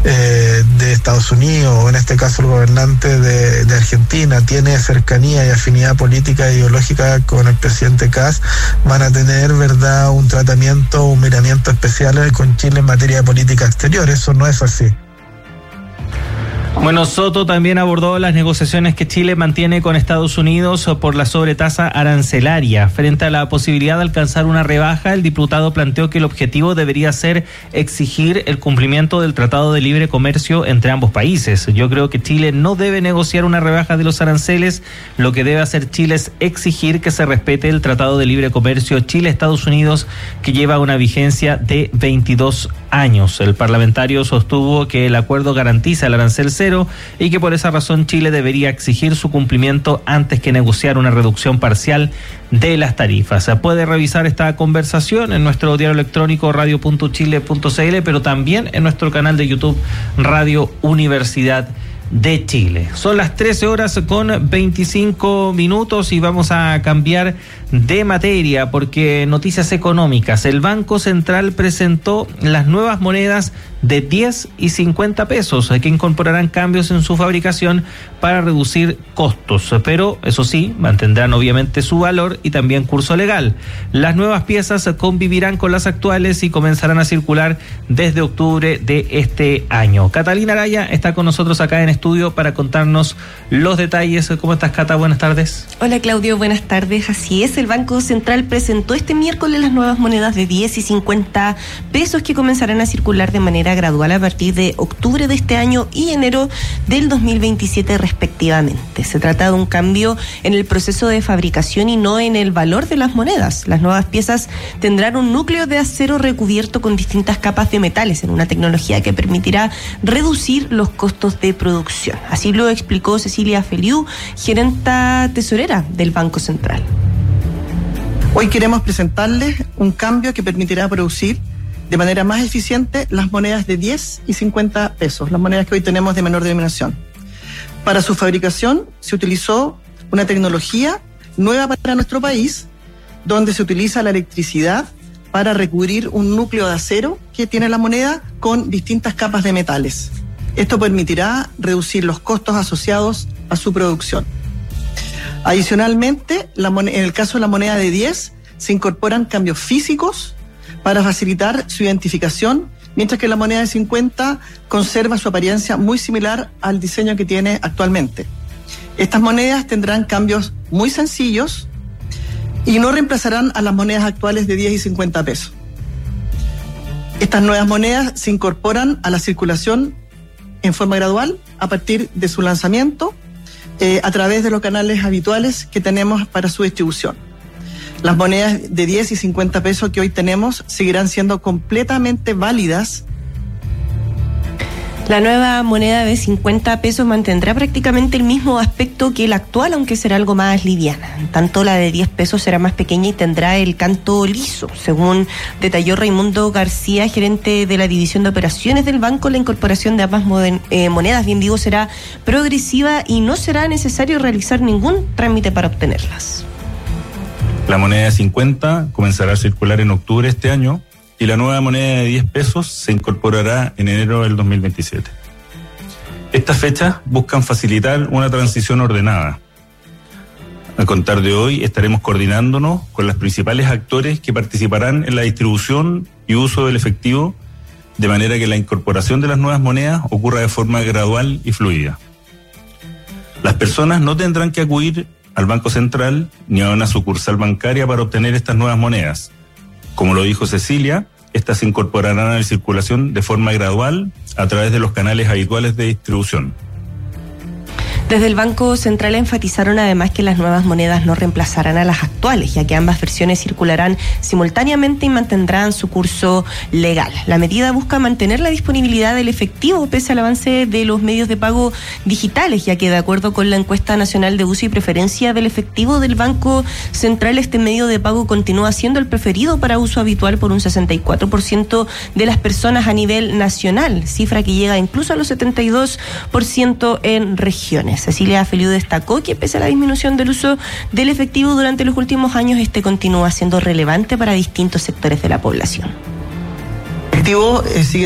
de Estados Unidos, o en este caso el gobernante de Argentina, tiene cercanía y afinidad política e ideológica con el presidente Kast, van a tener, ¿verdad?, un tratamiento, un miramiento especial con Chile en materia de política exterior. Eso no es así. Bueno, Soto también abordó las negociaciones que Chile mantiene con Estados Unidos por la sobretasa arancelaria. Frente a la posibilidad de alcanzar una rebaja, el diputado planteó que el objetivo debería ser exigir el cumplimiento del Tratado de Libre Comercio entre ambos países. Yo creo que Chile no debe negociar una rebaja de los aranceles. Lo que debe hacer Chile es exigir que se respete el Tratado de Libre Comercio Chile-Estados Unidos, que lleva una vigencia de 22 años. El parlamentario sostuvo que el acuerdo garantiza el arancel cero y que por esa razón Chile debería exigir su cumplimiento antes que negociar una reducción parcial de las tarifas. Se puede revisar esta conversación en nuestro diario electrónico radio.chile.cl, pero también en nuestro canal de YouTube Radio Universidad de Chile. Son las 13:25 y vamos a cambiar de materia porque noticias económicas. El Banco Central presentó las nuevas monedas de 10 y 50 pesos que incorporarán cambios en su fabricación para reducir costos, pero eso sí, mantendrán obviamente su valor y también curso legal. Las nuevas piezas convivirán con las actuales y comenzarán a circular desde octubre de este año. Catalina Araya está con nosotros acá en estudio para contarnos los detalles. ¿Cómo estás, Cata? Buenas tardes. Hola, Claudio, buenas tardes. Así es, el Banco Central presentó este miércoles las nuevas monedas de 10 y 50 pesos que comenzarán a circular de manera gradual a partir de octubre de este año y enero del 2027 respectivamente. Se trata de un cambio en el proceso de fabricación y no en el valor de las monedas. Las nuevas piezas tendrán un núcleo de acero recubierto con distintas capas de metales en una tecnología que permitirá reducir los costos de producción. Así lo explicó Cecilia Feliu, gerenta tesorera del Banco Central. Hoy queremos presentarles un cambio que permitirá producir de manera más eficiente las monedas de 10 y 50 pesos, las monedas que hoy tenemos de menor denominación. Para su fabricación se utilizó una tecnología nueva para nuestro país, donde se utiliza la electricidad para recubrir un núcleo de acero que tiene la moneda con distintas capas de metales. Esto permitirá reducir los costos asociados a su producción. Adicionalmente, en el caso de la moneda de 10, se incorporan cambios físicos para facilitar su identificación, mientras que la moneda de 50 conserva su apariencia muy similar al diseño que tiene actualmente. Estas monedas tendrán cambios muy sencillos y no reemplazarán a las monedas actuales de 10 y 50 pesos. Estas nuevas monedas se incorporan a la circulación en forma gradual a partir de su lanzamiento, a través de los canales habituales que tenemos para su distribución. Las monedas de 10 y 50 pesos que hoy tenemos seguirán siendo completamente válidas. La nueva moneda de 50 pesos mantendrá prácticamente el mismo aspecto que la actual, aunque será algo más liviana. Tanto la de 10 pesos será más pequeña y tendrá el canto liso. Según detalló Raimundo García, gerente de la División de Operaciones del Banco, la incorporación de ambas monedas, bien digo, será progresiva y no será necesario realizar ningún trámite para obtenerlas. La moneda de 50 comenzará a circular en octubre de este año y la nueva moneda de 10 pesos se incorporará en enero del 2027. Estas fechas buscan facilitar una transición ordenada. A contar de hoy estaremos coordinándonos con los principales actores que participarán en la distribución y uso del efectivo, de manera que la incorporación de las nuevas monedas ocurra de forma gradual y fluida. Las personas no tendrán que acudir al Banco Central ni a una sucursal bancaria para obtener estas nuevas monedas. Como lo dijo Cecilia, estas se incorporarán a la circulación de forma gradual a través de los canales habituales de distribución. Desde el Banco Central enfatizaron además que las nuevas monedas no reemplazarán a las actuales, ya que ambas versiones circularán simultáneamente y mantendrán su curso legal. La medida busca mantener la disponibilidad del efectivo pese al avance de los medios de pago digitales, ya que de acuerdo con la encuesta nacional de uso y preferencia del efectivo del Banco Central, este medio de pago continúa siendo el preferido para uso habitual por un 64% de las personas a nivel nacional, cifra que llega incluso a los 72% en regiones. Cecilia Feliu destacó que pese a la disminución del uso del efectivo durante los últimos años, este continúa siendo relevante para distintos sectores de la población. El efectivo sigue